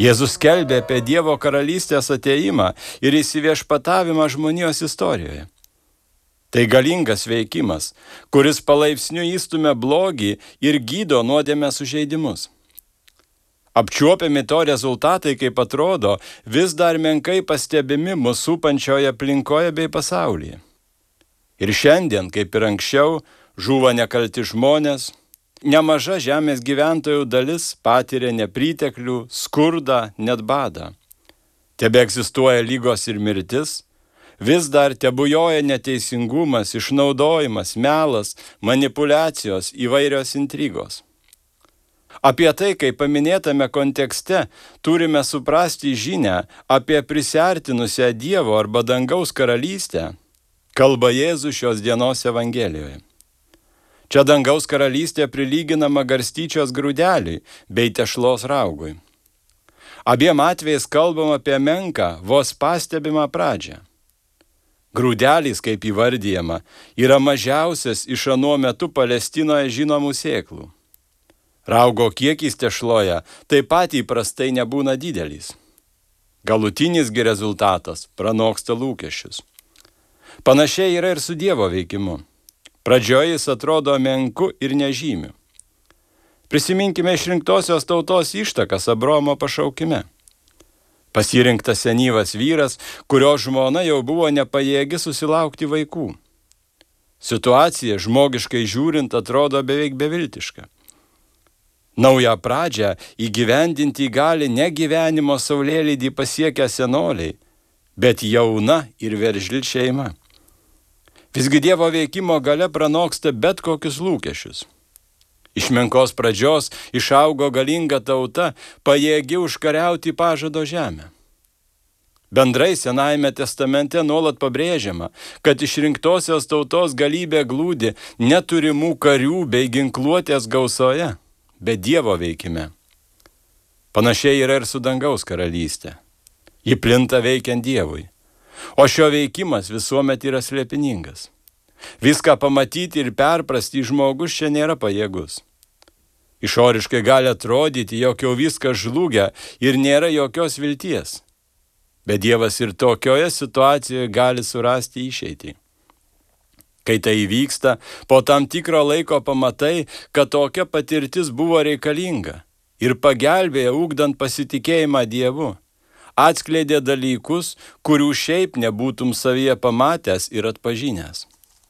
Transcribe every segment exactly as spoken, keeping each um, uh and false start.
Jėzus skelbė apie Dievo karalystės atėjimą ir įsiviešpatavimą žmonijos istorijoje. Tai galingas veikimas, kuris palaipsniui įstumia blogį ir gydo nuodėmės sužeidimus. Apčiuopiami to rezultatai, kaip atrodo, vis dar menkai pastebimi mūsų supančioje aplinkoje bei pasaulyje. Ir šiandien, kaip ir anksčiau, žūva nekalti žmonės, nemaža žemės gyventojų dalis patiria nepriteklių, skurdą, net badą. Tebe egzistuoja lygos ir mirtis, vis dar tebujoja neteisingumas, išnaudojimas, melas, manipulacijos, įvairios intrigos. Apie tai, kaip paminėtame kontekste, turime suprasti žinią apie prisiartinusią Dievo arba dangaus karalystę, kalba Jėzus šios dienos Evangelijoje. Čia dangaus karalystė prilyginama garstyčios grūdeliui bei tešlos raugui. Abiem atvejais kalbam apie menką, vos pastebimą pradžią. Grūdelis, kaip įvardyjama, yra mažiausias iš anuo metu Palestinoje žinomų sėklų. Raugo kiekis tešloje taip pat įprastai nebūna didelis. Galutinisgi rezultatas pranoksta lūkesčius. Panašiai yra ir su Dievo veikimu. Pradžioje jis atrodo menku ir nežymiu. Prisiminkime išrinktosios tautos ištakas Abraomo pašaukime. Pasirinktas senyvas vyras, kurio žmona jau buvo nepajėgi susilaukti vaikų. Situacija, žmogiškai žiūrint, atrodo beveik beviltiška. Naują pradžią įgyvendinti gali ne gyvenimo saulėlydį pasiekę senoliai, bet jauna ir veržli šeima. Visgi Dievo veikimo galia pranoksta bet kokius lūkesčius. Iš menkos pradžios išaugo galinga tauta, pajėgi užkariauti pažado žemę. Bendrai Senajame testamente nuolat pabrėžiama, kad išrinktosios tautos galybė glūdi neturimų karių bei ginkluotės gausoje, bet Dievo veikime. Panašiai yra ir su dangaus karalystė. Ji plinta veikiant Dievui. O šio veikimas visuomet yra slėpiningas. Viską pamatyti ir perprasti žmogus čia nėra pajėgus. Išoriškai gali atrodyti, jog jau viskas žlugia ir nėra jokios vilties. Bet Dievas ir tokioje situacijoje gali surasti išeitį. Kai tai įvyksta, po tam tikro laiko pamatai, kad tokia patirtis buvo reikalinga ir pagelbėja ugdant pasitikėjimą Dievu. Atskleidė dalykus, kurių šiaip nebūtum savyje pamatęs ir atpažinęs.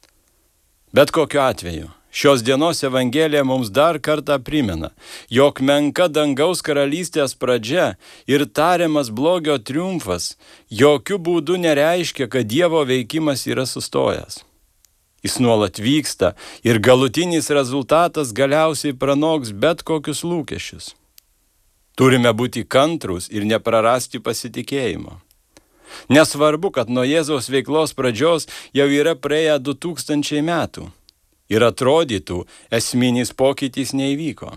Bet kokiu atveju, šios dienos Evangelija mums dar kartą primena, jog menka dangaus karalystės pradžia ir tariamas blogio triumfas jokių būdų nereiškia, kad Dievo veikimas yra sustojęs. Jis nuolat vyksta ir galutinis rezultatas galiausiai pranoks bet kokius lūkesčius. Turime būti kantrūs ir neprarasti pasitikėjimo. Nesvarbu, kad nuo Jėzaus veiklos pradžios jau yra praėję du tūkstančiai metų ir atrodytų, esminis pokytis neįvyko.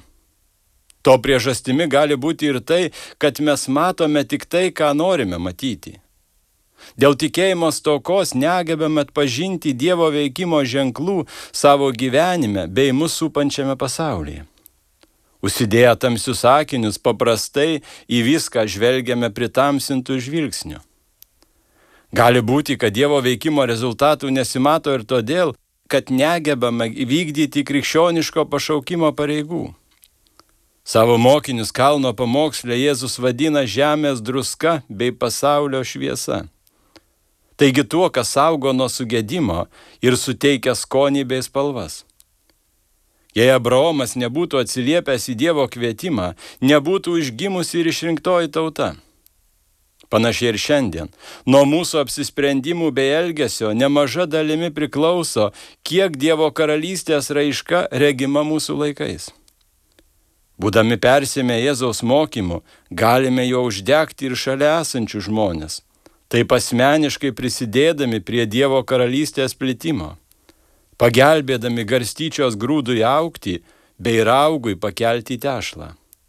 To priežastimi gali būti ir tai, kad mes matome tik tai, ką norime matyti. Dėl tikėjimo stokos negebame atpažinti Dievo veikimo ženklų savo gyvenime bei mūsų supančiame pasaulyje. Užsidėję tamsius akinius, paprastai į viską žvelgiame pritamsintų žvilgsnių. Gali būti, kad Dievo veikimo rezultatų nesimato ir todėl, kad negebame vykdyti krikščioniško pašaukimo pareigų. Savo mokinius kalno pamoksle Jėzus vadina žemės druska bei pasaulio šviesa. Taigi tuo, kas saugo nuo sugedimo ir suteikia skonį bei spalvas. Jei Abraomas nebūtų atsiliepęs į Dievo kvietimą, nebūtų užgimusi ir išrinktoji tauta. Panašiai ir šiandien, nuo mūsų apsisprendimų bei elgesio nemaža dalimi priklauso, kiek Dievo karalystės raiška regima mūsų laikais. Būdami persėmę Jėzaus mokymu, galime jo uždegti ir šalia esančių žmonės, taip asmeniškai prisidėdami prie Dievo karalystės plitimo, pagelbėdami garstyčios grūdui augti bei raugui pakelti tešlą.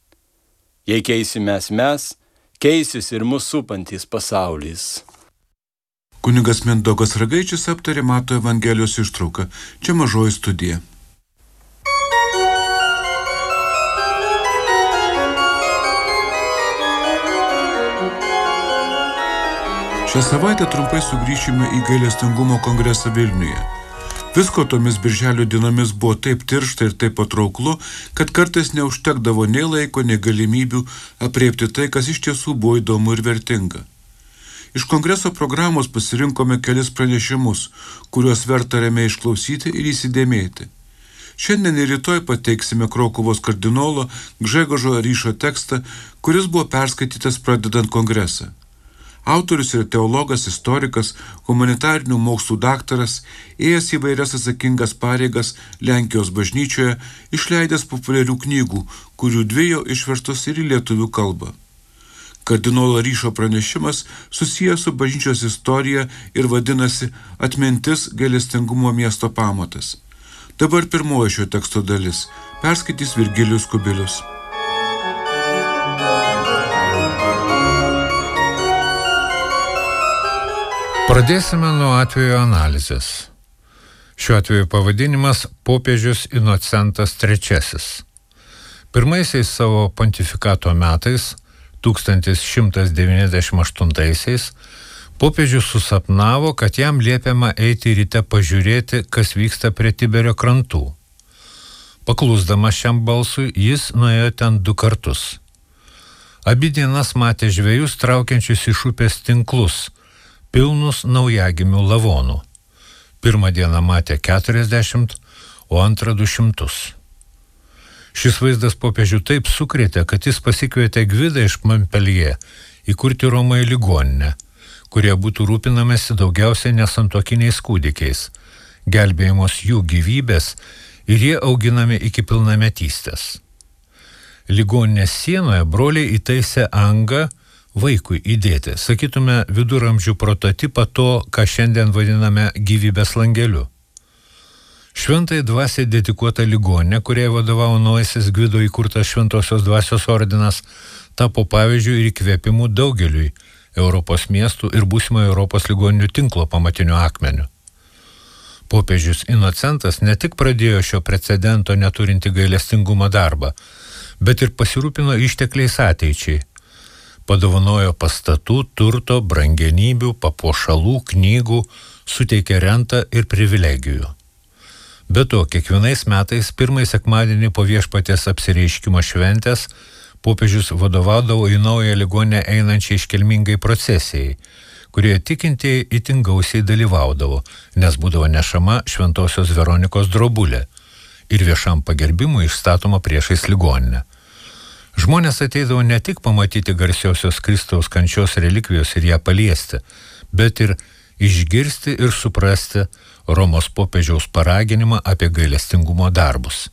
Jei keisimės mes, keisis ir mūsų supantis pasaulis. Kunigas Mindaugas Ragaičius aptarė Mato Evangelijos ištrauką. Čia Mažoji studija. Šią savaitę trumpai sugrįšime į gailestingumo kongresą Vilniuje. Visko tomis birželio dienomis buvo taip tiršta ir taip patrauklu, kad kartais neužtekdavo nei laiko, nei galimybių apreipti tai, kas iš tiesų buvo įdomu ir vertinga. Iš kongreso programos pasirinkome kelis pranešimus, kuriuos verta ramiai išklausyti ir įsidėmėti. Šiandien ir rytoj pateiksime Krokuvos kardinolo Gžegožo Ryšo tekstą, kuris buvo perskaitytas pradedant kongresą. Autorius yra teologas, istorikas, humanitarinių mokslų daktaras, ėjęs įvairias atsakingas pareigas Lenkijos bažnyčioje, išleidęs populiarių knygų, kurių dvi jau išverstos ir į lietuvių kalbą. Kardinolo Ryšo pranešimas susijęs su bažnyčios istorija ir vadinasi Atmintis gailestingumo miesto pamatas. Dabar pirmoji šio teksto dalis. Perskaitys Virgilijus Kubilius. Pradėsime nuo atvejo analizės. Šiuo atveju pavadinimas popiežius Inocentas trečiasis. Pirmaisiais savo pontifikato metais, tūkstantis šimtas devyniasdešimt aštuntaisiais, popiežius susapnavo, kad jam liepiama eiti ryte pažiūrėti, kas vyksta prie Tiberio krantų. Paklusdamas šiam balsui, jis nuėjo ten du kartus. Abi dienas matė žvejus traukiančius iš upės tinklus, pilnus naujagimių lavonų. Pirmą dieną matė keturiasdešimt, o antrą du šimtus. Šis vaizdas popiežių taip sukrėtė, kad jis pasikvietė Gvidą iš Montpellier įkurti Romoje ligoninę, kurie būtų rūpinamasi daugiausiai nesantuokiniais kūdikiais, gelbėjimos jų gyvybės ir jie auginami iki pilnametystės. Ligoninės sienoje broliai įtaisė angą vaikui įdėti, sakytume, viduramžių prototipą to, ką šiandien vadiname gyvybės langeliu. Šventai dvasiai dedikuota ligoninė, kuriai vadovavo naujasis Gvido įkurtas Šventosios dvasios ordinas, tapo pavyzdžiu ir įkvėpimu daugeliui Europos miestų ir būsimo Europos ligoninių tinklo pamatiniu akmeniu. Popiežius Inocentas ne tik pradėjo šio precedento neturinti gailestingumo darbą, bet ir pasirūpino ištekliais ateičiai. Padovanojo pastatų, turto, brangenybių, papuošalų, knygų, suteikė rentą ir privilegijų. Be to, kiekvienais metais pirmąjį sekmadienį po viešpaties apsireiškimo šventės popiežius vadovaudavo į naują ligoninę einančiai iškilmingai procesijai, kurioje tikintieji itin gausiai dalyvaudavo, nes būdavo nešama Šventosios Veronikos drobulė ir viešam pagerbimui išstatoma priešais ligoninę. Žmonės ateidavo ne tik pamatyti garsiosios Kristaus kančios relikvijos ir ją paliesti, bet ir išgirsti ir suprasti Romos popiežiaus paraginimą apie gailestingumo darbus.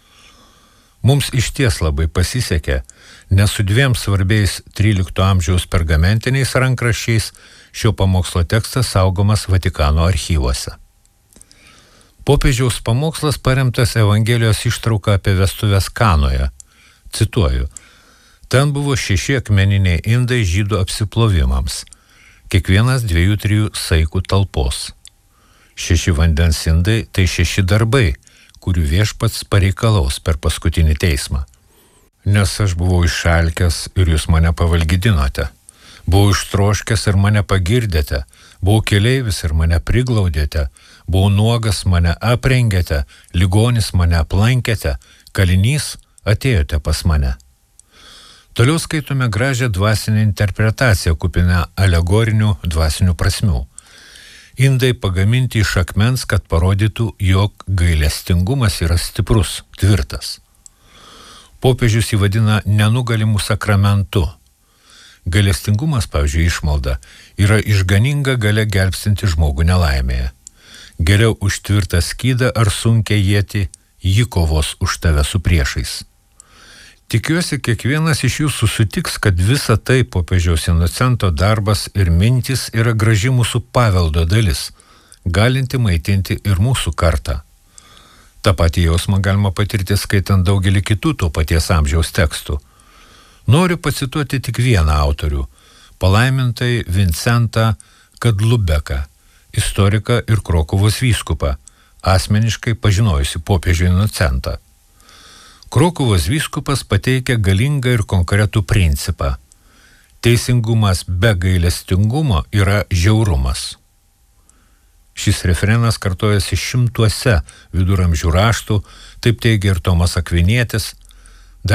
Mums išties labai pasisekė, nes su dviem svarbiais trylikto amžiaus pergamentiniais rankraščiais šio pamokslo tekstas saugomas Vatikano archyvuose. Popiežiaus pamokslas paremtas Evangelijos ištrauka apie vestuves Kanoje. Cituoju, ten buvo šeši akmeniniai indai žydų apsiplovimams, kiekvienas dviejų trijų saikų talpos. Šeši vandens indai tai šeši darbai, kurių viešpats pareikalaus per paskutinį teismą. Nes aš buvau išalkęs ir jūs mane pavalgydinote, buvau ištroškęs ir mane pagirdėte, buvau keleivis ir mane priglaudėte, buvau nuogas, mane aprengėte, ligonis mane aplankėte, kalinys atėjote pas mane. Toliau skaitome gražią dvasinę interpretaciją, kupiną alegorinių dvasinių prasmių. Indai pagaminti iš akmens, kad parodytų, jog gailestingumas yra stiprus, tvirtas. Popiežius jį vadina nenugalimu sakramentu. Gailestingumas, pavyzdžiui, išmalda, yra išganinga galia gelbstinti žmogų nelaimėje. Geriau už tvirtą skydą ar sunkią ietį, ji kovos už tave su priešais. Tikiuosi, kiekvienas iš jūsų sutiks, kad visa tai popiežiaus Inocento darbas ir mintis yra graži mūsų paveldo dalis, galinti maitinti ir mūsų kartą. Ta pati jausmą galima patirti skaitant daugelį kitų to paties amžiaus tekstų. Noriu pacituoti tik vieną autorių, palaimintai Vincentą Kadlubeką, istoriką ir Krokuvos vyskupą, asmeniškai pažinojusi popiežių Inocentą. Krokuvos vyskupas pateikia galingą ir konkretų principą. Teisingumas be gailestingumo yra žiaurumas. Šis refrenas kartojasi šimtuose viduramžių raštų, taip teigia ir Tomas Akvinietis,